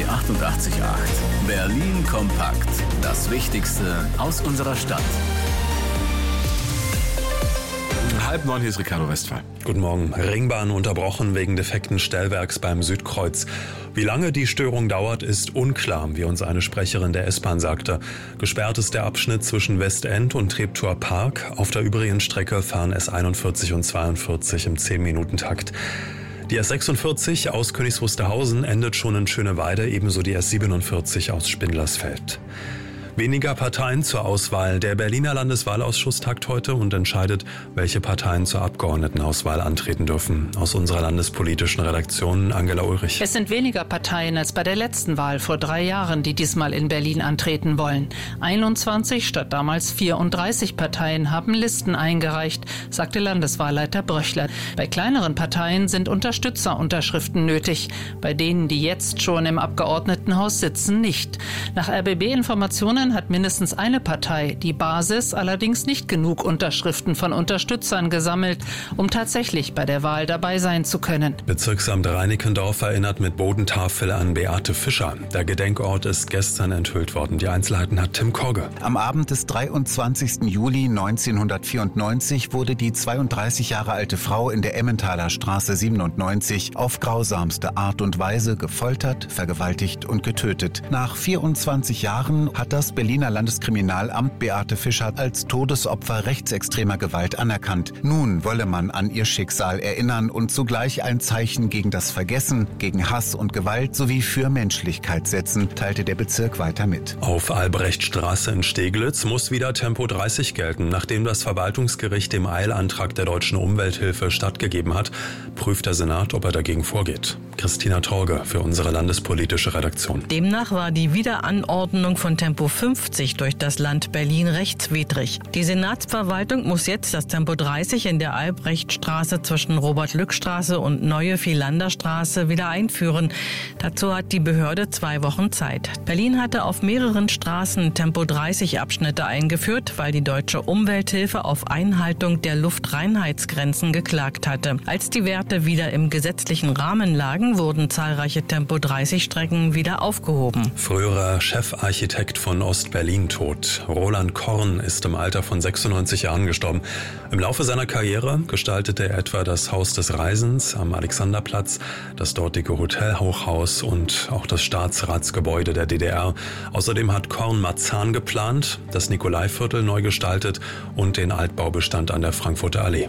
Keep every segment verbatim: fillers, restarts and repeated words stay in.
achtundachtzig Komma acht. Berlin kompakt. Das Wichtigste aus unserer Stadt. Halb neun, hier ist Ricardo Westphal. Guten Morgen. Ringbahn unterbrochen wegen defekten Stellwerks beim Südkreuz. Wie lange die Störung dauert, ist unklar, wie uns eine Sprecherin der S-Bahn sagte. Gesperrt ist der Abschnitt zwischen Westend und Treptower Park. Auf der übrigen Strecke fahren S einundvierzig und zweiundvierzig im zehn-Minuten-Takt. Die S sechsundvierzig aus Königs Wusterhausen endet schon in Schöneweide, ebenso die S siebenundvierzig aus Spindlersfeld. Weniger Parteien zur Auswahl. Der Berliner Landeswahlausschuss tagt heute und entscheidet, welche Parteien zur Abgeordnetenauswahl antreten dürfen. Aus unserer landespolitischen Redaktion Angela Ulrich. Es sind weniger Parteien als bei der letzten Wahl vor drei Jahren, die diesmal in Berlin antreten wollen. einundzwanzig statt damals vierunddreißig Parteien haben Listen eingereicht, sagte Landeswahlleiter Bröchler. Bei kleineren Parteien sind Unterstützerunterschriften nötig. Bei denen, die jetzt schon im Abgeordnetenhaus sitzen, nicht. Nach R B B-Informationen hat mindestens eine Partei, die Basis, allerdings nicht genug Unterschriften von Unterstützern gesammelt, um tatsächlich bei der Wahl dabei sein zu können. Bezirksamt Reinickendorf erinnert mit Bodentafel an Beate Fischer. Der Gedenkort ist gestern enthüllt worden. Die Einzelheiten hat Tim Korge. Am Abend des dreiundzwanzigsten Juli neunzehnhundertvierundneunzig wurde die zweiunddreißig Jahre alte Frau in der Emmentaler Straße siebenundneunzig auf grausamste Art und Weise gefoltert, vergewaltigt und getötet. Nach vierundzwanzig Jahren hat das Berliner Landeskriminalamt Beate Fischer als Todesopfer rechtsextremer Gewalt anerkannt. Nun wolle man an ihr Schicksal erinnern und zugleich ein Zeichen gegen das Vergessen, gegen Hass und Gewalt sowie für Menschlichkeit setzen, teilte der Bezirk weiter mit. Auf Albrechtstraße in Steglitz muss wieder Tempo dreißig gelten. Nachdem das Verwaltungsgericht dem Eilantrag der Deutschen Umwelthilfe stattgegeben hat, prüft der Senat, ob er dagegen vorgeht. Christina Torge für unsere landespolitische Redaktion. Demnach war die Wiederanordnung von Tempo fünfzig durch das Land Berlin rechtswidrig. Die Senatsverwaltung muss jetzt das Tempo dreißig in der Albrechtstraße zwischen Robert-Lück-Straße und Neue Vielander-Straße wieder einführen. Dazu hat die Behörde zwei Wochen Zeit. Berlin hatte auf mehreren Straßen Tempo dreißig Abschnitte eingeführt, weil die Deutsche Umwelthilfe auf Einhaltung der Luftreinheitsgrenzen geklagt hatte. Als die Werte wieder im gesetzlichen Rahmen lagen, wurden zahlreiche Tempo dreißig Strecken wieder aufgehoben. Früherer Chefarchitekt von Ostberlin tot. Roland Korn ist im Alter von sechsundneunzig Jahren gestorben. Im Laufe seiner Karriere gestaltete er etwa das Haus des Reisens am Alexanderplatz, das dortige Hotelhochhaus und auch das Staatsratsgebäude der D D R. Außerdem hat Korn Marzahn geplant, das Nikolaiviertel neu gestaltet und den Altbaubestand an der Frankfurter Allee.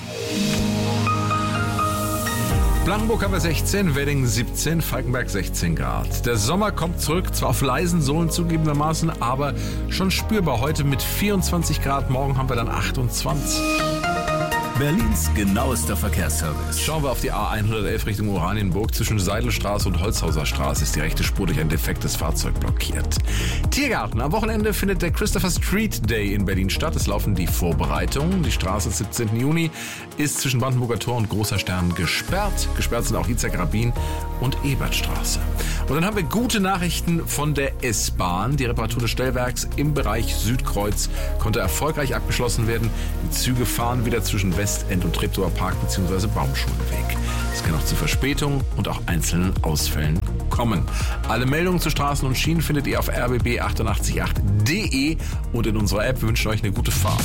Blankenburg haben wir sechzehn, Wedding siebzehn, Falkenberg sechzehn Grad. Der Sommer kommt zurück, zwar auf leisen Sohlen zugegebenermaßen, aber schon spürbar. Heute mit vierundzwanzig Grad, morgen haben wir dann achtundzwanzig. Berlins genauester Verkehrsservice. Schauen wir auf die A hundertelf Richtung Oranienburg. Zwischen Seidelstraße und Holzhauser Straße ist die rechte Spur durch ein defektes Fahrzeug blockiert. Tiergarten. Am Wochenende findet der Christopher Street Day in Berlin statt. Es laufen die Vorbereitungen. Die Straße siebzehnten Juni ist zwischen Brandenburger Tor und Großer Stern gesperrt. Gesperrt sind auch Itzhak Rabin und Ebertstraße. Und dann haben wir gute Nachrichten von der S-Bahn. Die Reparatur des Stellwerks im Bereich Südkreuz konnte erfolgreich abgeschlossen werden. Die Züge fahren wieder zwischen Westend und Treptower Park bzw. Baumschulenweg. Es kann auch zu Verspätungen und auch einzelnen Ausfällen kommen. Alle Meldungen zu Straßen und Schienen findet ihr auf r b b achtundachtzig Komma acht punkt d e und in unserer App. Wir wünschen euch eine gute Fahrt.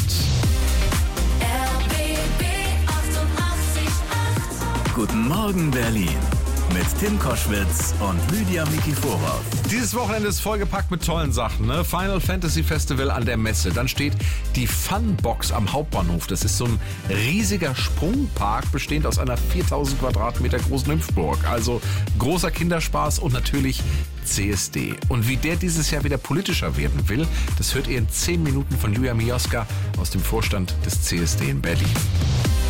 R B B achtundachtzig Komma acht. Guten Morgen, Berlin. Mit Tim Koschwitz und Lydia Mikiforov. Dieses Wochenende ist vollgepackt mit tollen Sachen. Ne? Final Fantasy Festival an der Messe. Dann steht die Funbox am Hauptbahnhof. Das ist so ein riesiger Sprungpark, bestehend aus einer viertausend Quadratmeter großen Hüpfburg. Also großer Kinderspaß und natürlich C S D. Und wie der dieses Jahr wieder politischer werden will, das hört ihr in zehn Minuten von Julia Mioska aus dem Vorstand des C S D in Berlin.